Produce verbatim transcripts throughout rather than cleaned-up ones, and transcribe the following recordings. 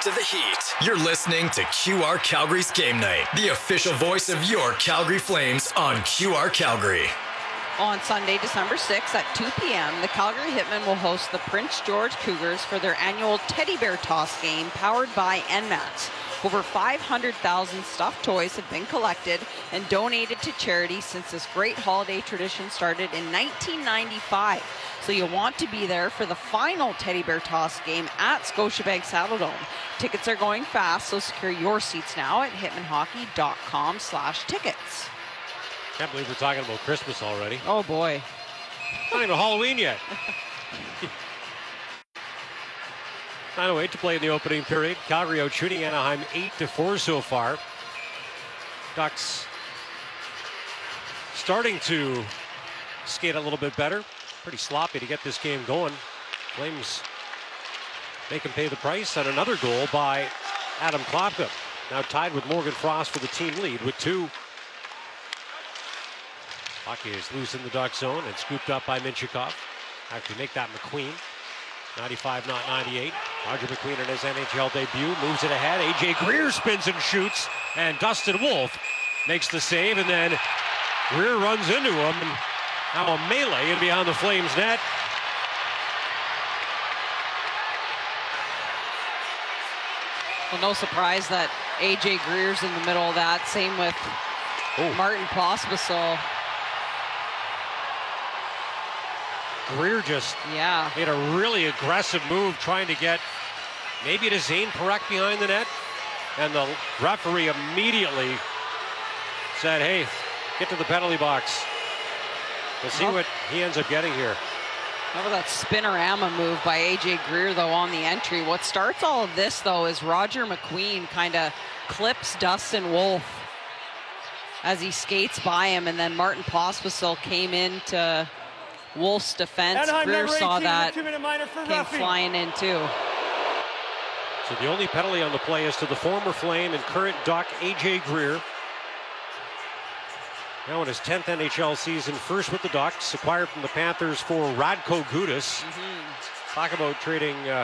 to the heat. You're listening to Q R Calgary's Game Night, the official voice of your Calgary Flames on Q R Calgary. On Sunday, December sixth at two p.m., the Calgary Hitmen will host the Prince George Cougars for their annual Teddy Bear Toss game powered by N MAX. Over five hundred thousand stuffed toys have been collected and donated to charity since this great holiday tradition started in nineteen ninety-five. So you'll want to be there for the final Teddy Bear Toss game at Scotiabank Saddledome. Tickets are going fast, so secure your seats now at hitmanhockey.com slash tickets. Can't believe we're talking about Christmas already. Oh boy. Not even Halloween yet. nine oh eight to play in the opening period. Calgary out shooting Anaheim eight to four so far. Ducks starting to skate a little bit better. Pretty sloppy to get this game going. Flames make him pay the price, and another goal by Adam Klopka. Now tied with Morgan Frost for the team lead with two. Hockey is loose in the Duck zone and scooped up by Minchikov. Actually make that McQueen. ninety-five, not ninety-eight. Roger McQueen in his N H L debut moves it ahead. A J Greer spins and shoots, and Dustin Wolf makes the save, and then Greer runs into him. And now a melee in behind the Flames net. Well, no surprise that A J Greer's in the middle of that. Same with Ooh. Martin Pospisil. Greer just yeah. made a really aggressive move trying to get maybe to Zane Parekh behind the net. And the referee immediately said, hey, get to the penalty box. We'll see oh. what he ends up getting here. How about that spinorama move by A J Greer, though, on the entry? What starts all of this, though, is Roger McQueen kind of clips Dustin Wolf as he skates by him, and then Martin Pospisil came into Wolf's defense. Greer saw that, came flying in, too. So the only penalty on the play is to the former Flame and current Duck, A J Greer. Now in his tenth N H L season, first with the Ducks, acquired from the Panthers for Radko Gudas. Mm-hmm. Talk about trading uh,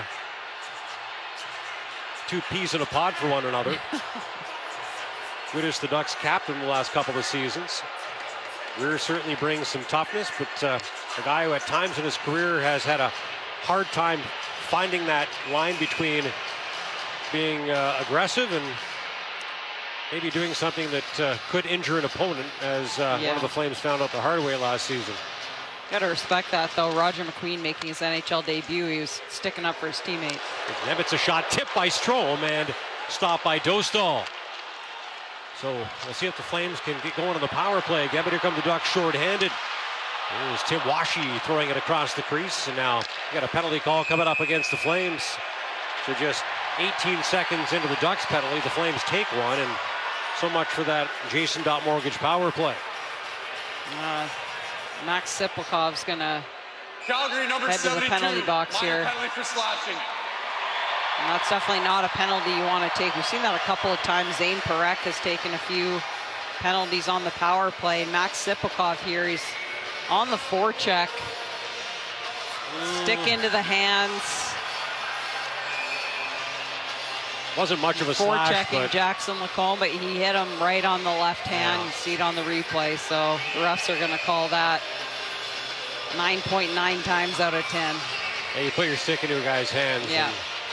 two peas in a pod for one another. Gudas, the Ducks captain the last couple of seasons. Greer certainly brings some toughness, but uh, a guy who at times in his career has had a hard time finding that line between being uh, aggressive and maybe doing something that uh, could injure an opponent, as uh, yeah. one of the Flames found out the hard way last season. Got to respect that, though. Roger McQueen making his N H L debut, he was sticking up for his teammate. Nemitz a shot tipped by Strome and stopped by Dostal. So we'll see if the Flames can get going on the power play again, but here come the Ducks short-handed. Here's Tim Washi throwing it across the crease, and now we got a penalty call coming up against the Flames. So just eighteen seconds into the Ducks penalty, the Flames take one, and so much for that Jason Dot Mortgage power play. Uh, Max Siplikov's going to head to the penalty box here. Penalty for slashing. And that's definitely not a penalty you want to take. We've seen that a couple of times. Zane Parekh has taken a few penalties on the power play. Max Siplikov here, he's on the forecheck. Mm. Stick into the hands. Wasn't much of a slash, forechecking but Jackson Lacombe, but he hit him right on the left hand. Yeah. You see it on the replay, so the refs are going to call that nine point nine times out of ten. Yeah, you put your stick into a guy's hands. Yeah.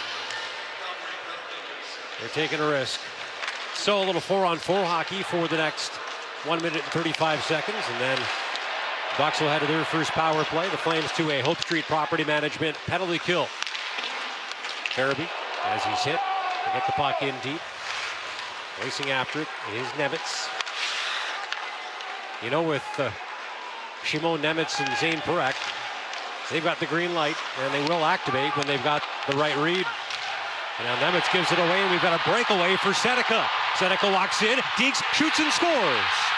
They're taking a risk. So a little four-on-four hockey for the next one minute and thirty-five seconds, and then Ducks will head to their first power play. The Flames to a Hope Street Property Management penalty kill. Farabee, as he's hit, they get the puck in deep. Racing after it is Nemitz. You know, with uh, Shimon Nemitz and Zane Parekh, they've got the green light, and they will activate when they've got the right read. And now Nemitz gives it away, and we've got a breakaway for Seneca. Seneca walks in, Deeks shoots and scores.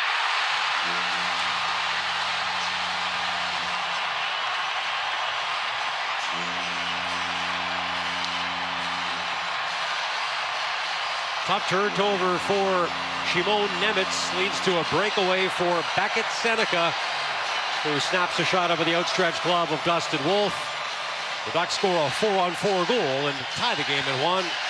Tough turnover for Shimon Nemitz, leads to a breakaway for Beckett Seneca, who snaps a shot over the outstretched glove of Dustin Wolf. The Ducks score a four-on-four goal and tie the game at one.